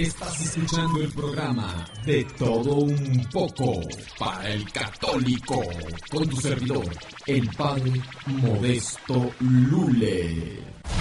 Estás escuchando el programa De Todo Un Poco para el Católico, con tu servidor, el Padre Modesto Lule.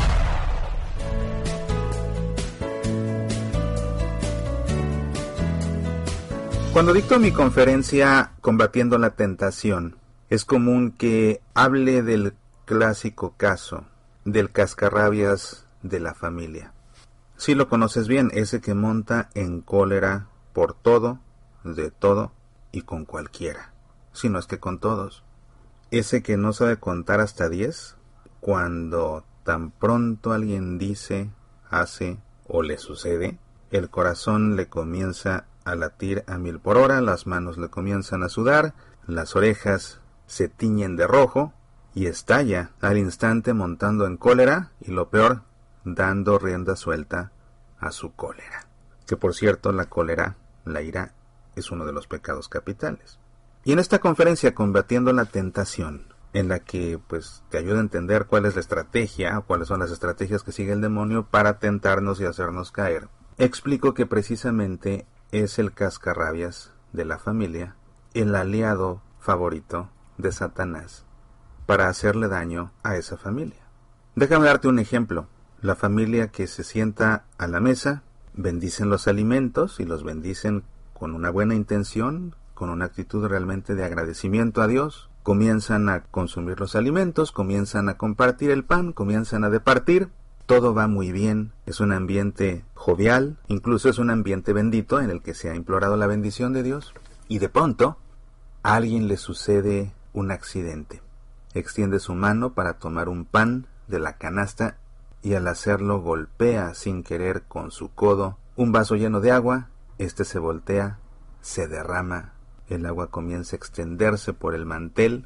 Cuando dicto mi conferencia Combatiendo la Tentación, es común que hable del clásico caso del cascarrabias de la familia. Si lo conoces bien, ese que monta en cólera por todo, de todo y con cualquiera, si no es que con todos. Ese que no sabe contar hasta 10, cuando tan pronto alguien dice, hace o le sucede, el corazón le comienza a latir a 1000 por hora, las manos le comienzan a sudar, las orejas se tiñen de rojo y estalla al instante montando en cólera y lo peor, dando rienda suelta a su cólera. Que por cierto, la cólera, la ira, es uno de los pecados capitales. Y en esta conferencia Combatiendo la Tentación, en la que te ayuda a entender cuál es la estrategia o cuáles son las estrategias que sigue el demonio para tentarnos y hacernos caer, explico que precisamente es el cascarrabias de la familia el aliado favorito de Satanás para hacerle daño a esa familia. Déjame darte un ejemplo. La familia que se sienta a la mesa, bendicen los alimentos y los bendicen con una buena intención, con una actitud realmente de agradecimiento a Dios. Comienzan a consumir los alimentos, comienzan a compartir el pan, comienzan a departir. Todo va muy bien, es un ambiente jovial, incluso es un ambiente bendito en el que se ha implorado la bendición de Dios. Y de pronto, a alguien le sucede un accidente. Extiende su mano para tomar un pan de la canasta y al hacerlo golpea sin querer con su codo un vaso lleno de agua. Este se voltea, se derrama, el agua comienza a extenderse por el mantel.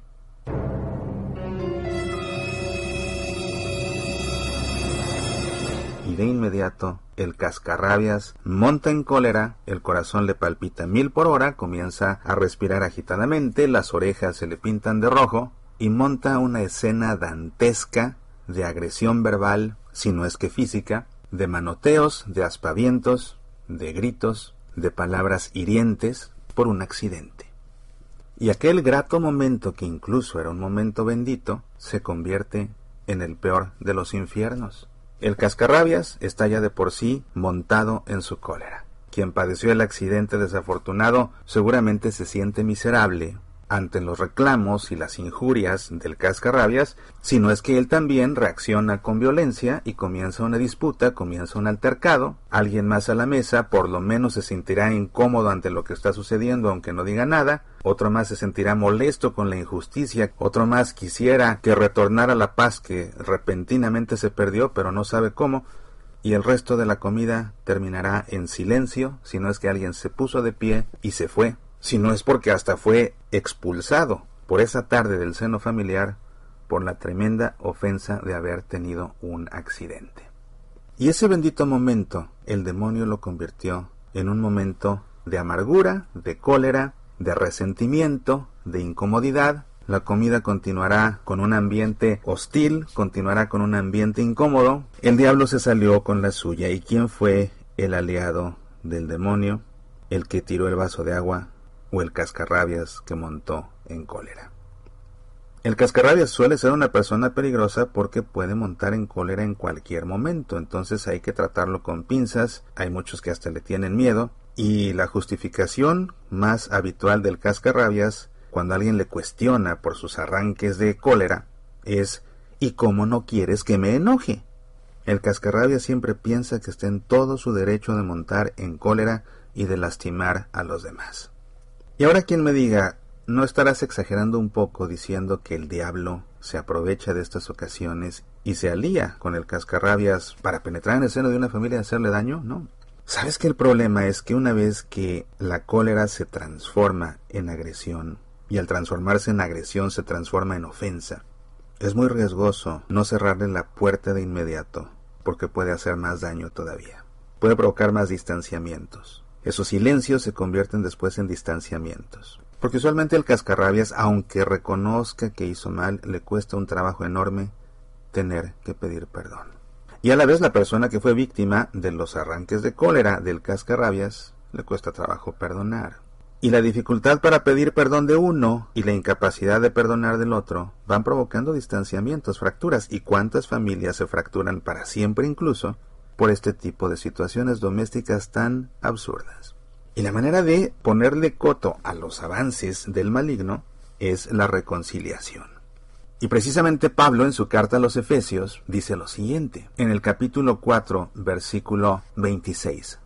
Y de inmediato el cascarrabias monta en cólera, el corazón le palpita 1000 por hora, comienza a respirar agitadamente, las orejas se le pintan de rojo y monta una escena dantesca de agresión verbal, si no es que física, de manoteos, de aspavientos, de gritos, de palabras hirientes por un accidente. Y aquel grato momento, que incluso era un momento bendito, se convierte en el peor de los infiernos. El cascarrabias está ya de por sí montado en su cólera. Quien padeció el accidente desafortunado seguramente se siente miserable ante los reclamos y las injurias del cascarrabias, si no es que él también reacciona con violencia y comienza una disputa, comienza un altercado. Alguien más a la mesa por lo menos se sentirá incómodo ante lo que está sucediendo aunque no diga nada, otro más se sentirá molesto con la injusticia, otro más quisiera que retornara la paz que repentinamente se perdió pero no sabe cómo, y el resto de la comida terminará en silencio, si no es que alguien se puso de pie y se fue. Si no es porque hasta fue expulsado por esa tarde del seno familiar por la tremenda ofensa de haber tenido un accidente. Y ese bendito momento el demonio lo convirtió en un momento de amargura, de cólera, de resentimiento, de incomodidad. La comida continuará con un ambiente hostil, continuará con un ambiente incómodo. El diablo se salió con la suya. ¿Y quién fue el aliado del demonio? El que tiró el vaso de agua o el cascarrabias que montó en cólera. El cascarrabias suele ser una persona peligrosa porque puede montar en cólera en cualquier momento, entonces hay que tratarlo con pinzas, hay muchos que hasta le tienen miedo, y la justificación más habitual del cascarrabias, cuando alguien le cuestiona por sus arranques de cólera, es ¿y cómo no quieres que me enoje? El cascarrabias siempre piensa que está en todo su derecho de montar en cólera y de lastimar a los demás. Y ahora quien me diga, ¿no estarás exagerando un poco diciendo que el diablo se aprovecha de estas ocasiones y se alía con el cascarrabias para penetrar en el seno de una familia y hacerle daño? No. ¿Sabes que el problema es que una vez que la cólera se transforma en agresión, y al transformarse en agresión se transforma en ofensa, es muy riesgoso no cerrarle la puerta de inmediato, porque puede hacer más daño todavía. Puede provocar más distanciamientos. Esos silencios se convierten después en distanciamientos. Porque usualmente el cascarrabias, aunque reconozca que hizo mal, le cuesta un trabajo enorme tener que pedir perdón. Y a la vez la persona que fue víctima de los arranques de cólera del cascarrabias le cuesta trabajo perdonar. Y la dificultad para pedir perdón de uno y la incapacidad de perdonar del otro van provocando distanciamientos, fracturas. ¿Y cuántas familias se fracturan para siempre incluso por este tipo de situaciones domésticas tan absurdas? Y la manera de ponerle coto a los avances del maligno es la reconciliación. Y precisamente Pablo en su carta a los Efesios dice lo siguiente, en el capítulo 4, versículo 26.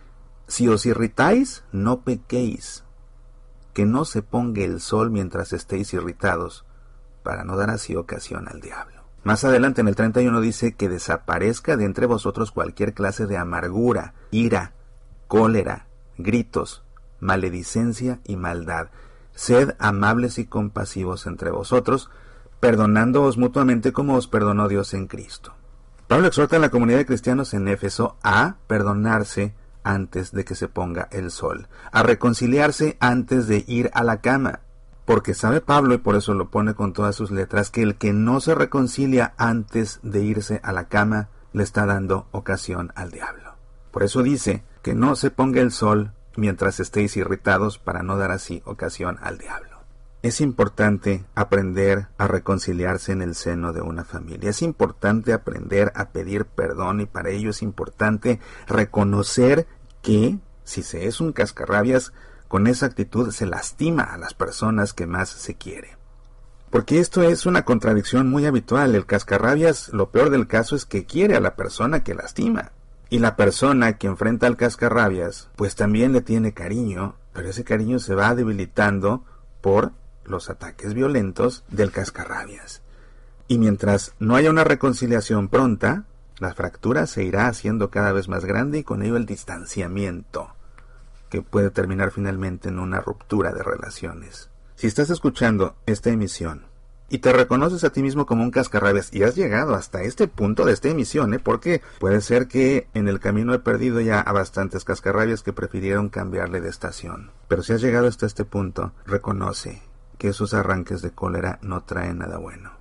Si os irritáis, no pequéis, que no se ponga el sol mientras estéis irritados, para no dar así ocasión al diablo. Más adelante en el 31 dice que desaparezca de entre vosotros cualquier clase de amargura, ira, cólera, gritos, maledicencia y maldad. Sed amables y compasivos entre vosotros, perdonándoos mutuamente como os perdonó Dios en Cristo. Pablo exhorta a la comunidad de cristianos en Éfeso a perdonarse antes de que se ponga el sol, a reconciliarse antes de ir a la cama, porque sabe Pablo, y por eso lo pone con todas sus letras, que el que no se reconcilia antes de irse a la cama le está dando ocasión al diablo. Por eso dice que no se ponga el sol mientras estéis irritados para no dar así ocasión al diablo. Es importante aprender a reconciliarse en el seno de una familia. Es importante aprender a pedir perdón y para ello es importante reconocer que si se es un cascarrabias, con esa actitud se lastima a las personas que más se quiere. Porque esto es una contradicción muy habitual. El cascarrabias, lo peor del caso es que quiere a la persona que lastima. Y la persona que enfrenta al cascarrabias, pues también le tiene cariño, pero ese cariño se va debilitando por los ataques violentos del cascarrabias. Y mientras no haya una reconciliación pronta, la fractura se irá haciendo cada vez más grande y con ello el distanciamiento, que puede terminar finalmente en una ruptura de relaciones. Si estás escuchando esta emisión y te reconoces a ti mismo como un cascarrabias y has llegado hasta este punto de esta emisión, porque puede ser que en el camino he perdido ya a bastantes cascarrabias que prefirieron cambiarle de estación. Pero si has llegado hasta este punto, reconoce que esos arranques de cólera no traen nada bueno.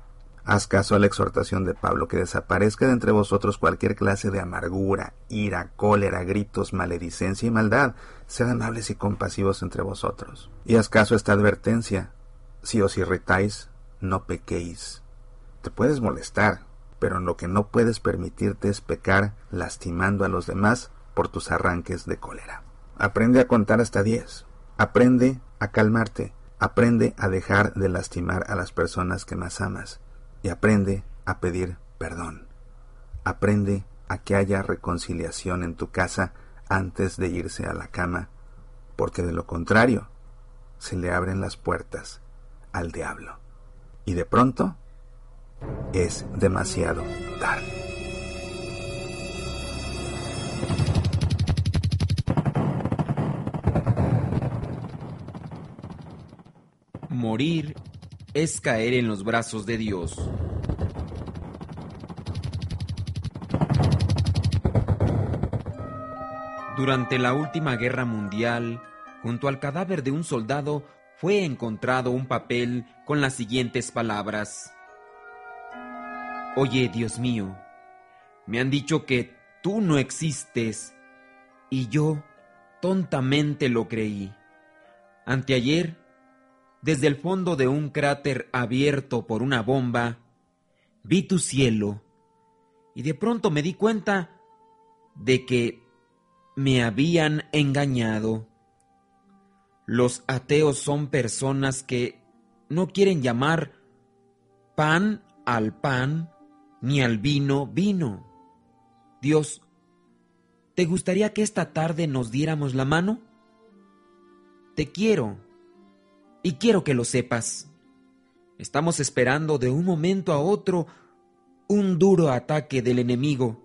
Haz caso a la exhortación de Pablo, que desaparezca de entre vosotros cualquier clase de amargura, ira, cólera, gritos, maledicencia y maldad. Sed amables y compasivos entre vosotros. Y haz caso a esta advertencia. Si os irritáis, no pequéis. Te puedes molestar, pero lo que no puedes permitirte es pecar lastimando a los demás por tus arranques de cólera. Aprende a contar hasta 10. Aprende a calmarte. Aprende a dejar de lastimar a las personas que más amas y aprende a pedir perdón. Aprende a que haya reconciliación en tu casa antes de irse a la cama, porque de lo contrario se le abren las puertas al diablo y de pronto es demasiado tarde. Morir es caer en los brazos de Dios. Durante la última guerra mundial, junto al cadáver de un soldado, fue encontrado un papel con las siguientes palabras: Oye, Dios mío, me han dicho que tú no existes, y yo tontamente lo creí. Anteayer, desde el fondo de un cráter abierto por una bomba, vi tu cielo y de pronto me di cuenta de que me habían engañado. Los ateos son personas que no quieren llamar pan al pan ni al vino vino. Dios, ¿te gustaría que esta tarde nos diéramos la mano? Te quiero. Y quiero que lo sepas. Estamos esperando de un momento a otro un duro ataque del enemigo.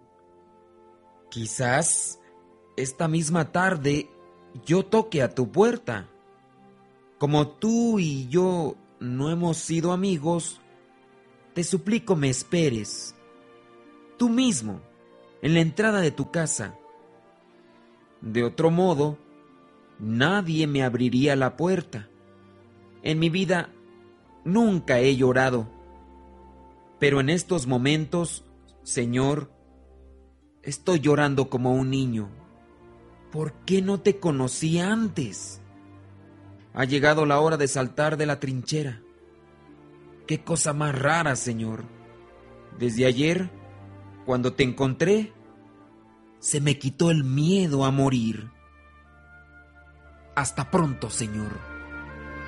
Quizás esta misma tarde yo toque a tu puerta. Como tú y yo no hemos sido amigos, te suplico me esperes. Tú mismo, en la entrada de tu casa. De otro modo, nadie me abriría la puerta. En mi vida nunca he llorado, pero en estos momentos, Señor, Estoy llorando como un niño. ¿Por qué no te conocí antes? Ha llegado la hora de saltar de la trinchera. Qué cosa más rara, Señor. Desde ayer, cuando te encontré, se me quitó el miedo a morir. Hasta pronto, Señor.